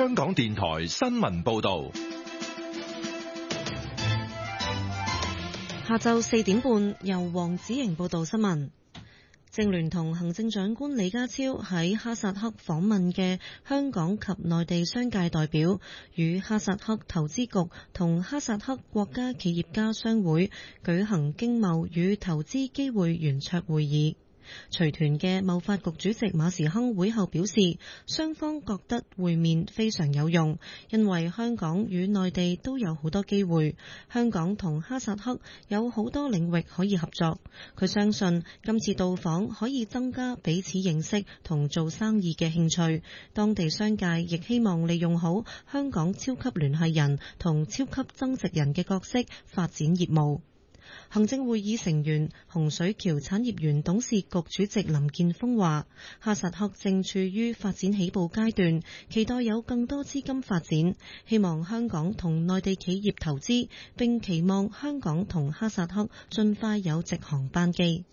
香港電台新聞報道。 下晝4點半，由黃子瑩報道新聞。正聯同行政長官李家超喺哈薩克訪問嘅香港及內地商界代表，與哈薩克投資局同哈薩克國家企業家商會舉行經貿與投資機會圓桌會議。隨團嘅貿發局主席馬時亨會後表示，雙方覺得會面非常有用，因為香港與內地都有好多機會，香港同哈薩克有好多領域可以合作。佢相信今次到訪可以增加彼此認識同做生意嘅興趣，當地商界亦希望利用好香港超級聯繫人同超級增值人嘅角色發展業務。行政會議成員洪水橋產業園董事局主席林健鋒話，哈薩克正處於發展起步階段，期待有更多資金發展，希望香港同內地企業投資，並期望香港同哈薩克盡快有直航班機。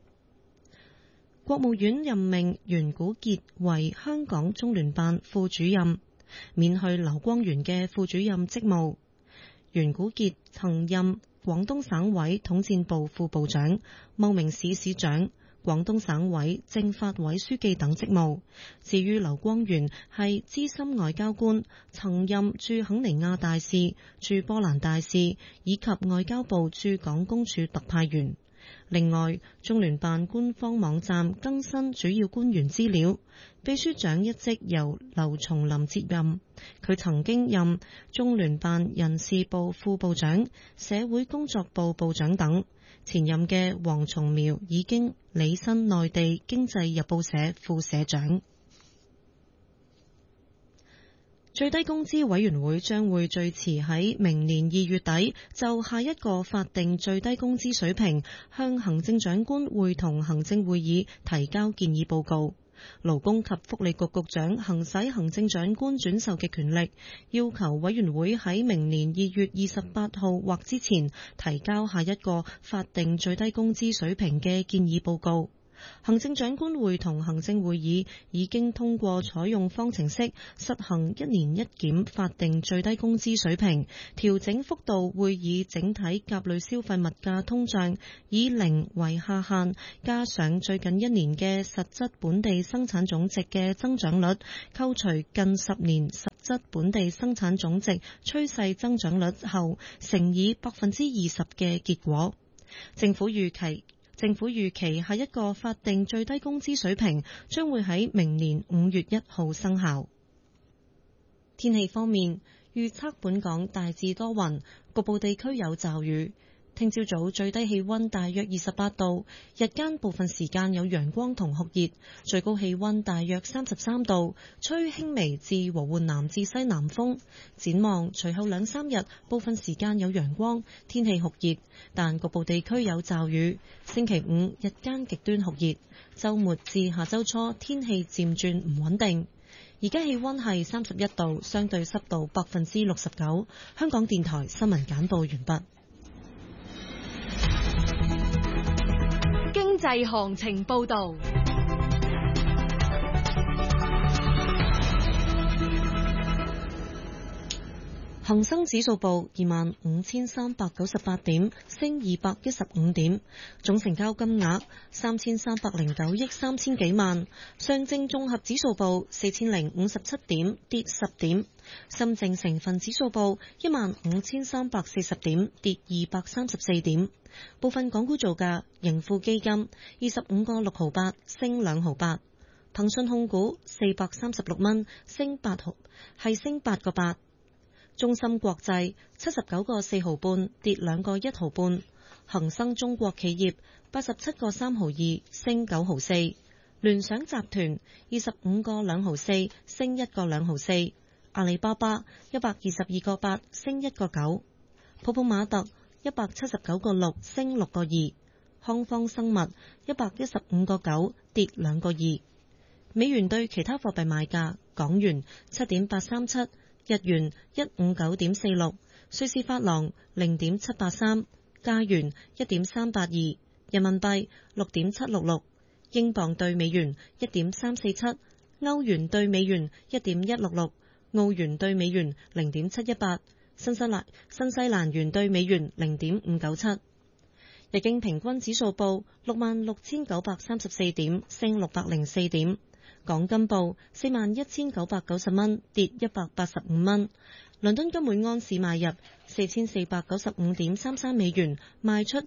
國務院任命袁古傑為香港中聯辦副主任，免去劉光源嘅副主任職務。袁古傑曾任廣東省委統戰部副部長、茂名市市長、廣東省委政法委書記等職務。至於劉光源係資深外交官，曾任駐肯尼亞大使、駐波蘭大使以及外交部駐港公署特派員。另外，中聯辦官方網站更新主要官員資料，秘書長一職由劉松林接任，佢曾經任中聯辦人事部副部長、社會工作部部長等。前任嘅黃松苗已經履新內地經濟日報社副社長。最低工資委員會將會最遲喺明年2月底就下一個法定最低工資水平向行政長官會同行政會議提交建議報告。勞工及福利局局長行使行政長官轉授嘅權力，要求委員會喺明年2月28號或之前提交下一個法定最低工資水平嘅建議報告。行政長官會同行政會議已經通過採用方程式實行1年1檢法定最低工資水平，調整幅度會以整體甲類消費物價通脹以0為下限，加上最近1年嘅實質本地生產總值嘅增長率，扣除近10年實質本地生產總值趨勢增長率後，乘以20%嘅結果。政府預期下一個法定最低工資水平將會喺明年5月1號生效。天氣方面，預測本港大致多雲，局部地區有驟雨。聽朝早最低氣溫大約28度，日間部分時間有陽光同酷熱，最高氣溫大約33度，吹輕微至和緩南至西南風。展望隨後2-3日，部分時間有陽光，天氣酷熱，但局部地區有驟雨。星期5日間極端酷熱，週末至下週初天氣漸轉唔穩定。而家氣溫係31度，相對濕度69%。香港電台新聞簡報完畢。 經濟行情報道。 恒生指數報25,398點，升215點，總成交金額3309億3000幾萬。上證綜合指數報4057點，跌10點。深證成分指數報15,340點，跌234點。部分港股造價：盈富基金25個6毫8，升2毫8；騰訊控股436蚊，升8毫，係升8個8。中芯國際79個4毫半，跌2個1毫半；恒生中國企業87個3毫2，升9毫4；聯想集團25個2毫4，升1個2毫4；阿里巴巴122個8，升1個9；普普馬特179個6，升6個2；康方生物115個9，跌2個2。美元對其他貨幣賣價：港元7.837。日元159.46，瑞士法郎0.783，加元1.382，人民幣6.766，英鎊對美元1.347，歐元對美元1.166， 澳元對美元0.718，新西蘭元對美元0.597。日經平均指數報66,934點，升604點。港金報41,990蚊，跌185蚊。倫敦金每安士買入4495.33美元，賣出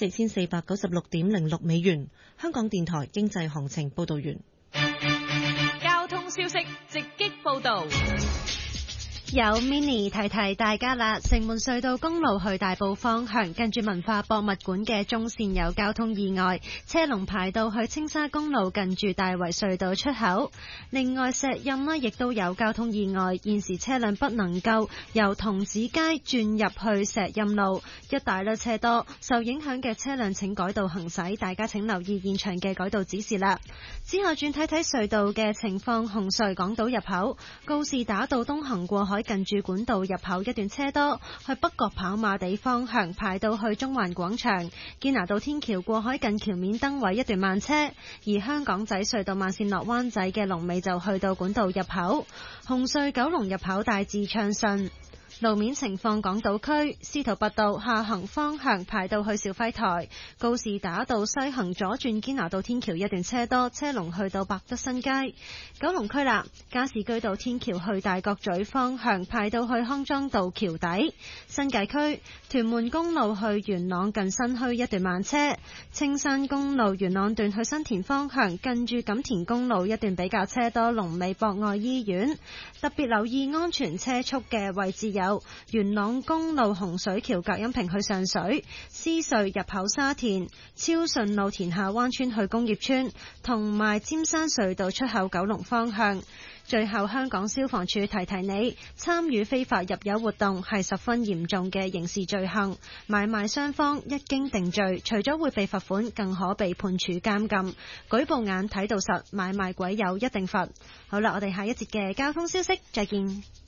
4496.06美元。香港電台經濟行情報道完。 交通消息直擊報道。 有 Mini 提提大家啦，城門隧道公路去大埔方向，近住文化博物館嘅中線有交通意外，車龍排到去青沙公路近住大圍隧道出口。另外石蔭呢亦都有交通意外，現時車輛不能夠由童子街轉入去石蔭路，一帶呢車多，受影響嘅車輛請改道行駛，大家請留意現場嘅改道指示啦。之後轉睇睇隧道嘅情況，紅隧港島入口告士打道東行過海近住管道入口一段車多，去北角跑馬地方向排到去中環廣場，堅拿道天橋過海近橋面燈位一段慢車，而香港仔隧道慢線落灣仔嘅龍尾就去到管道入口，紅隧九龍入口大致暢順。路面情況，港島區司徒拔道下行方向排到去兆輝台，告士打道西行左轉堅拿道天橋一段車多，車龍去到百德新街。九龍區啦，加士居道天橋去大角咀方向排到去康莊道橋底。新界區屯門公路去元朗近新墟一段慢車，青山公路元朗段去新田方向近住錦田公路一段比較車多，龍尾博愛醫院。特別留意安全車速嘅位置有元朗公路洪水橋隔音屏去上水，獅隧入口沙田，超順路田下灣村去工業村，同埋尖山隧道出口九龍方向。最後，香港消防處提提你，參與非法入油活動係十分嚴重嘅刑事罪行，買賣雙方一經定罪，除咗會被罰款，更可被判處監禁。舉報眼睇到實，買賣鬼友一定罰。好啦，我哋下一節嘅交通消息再見。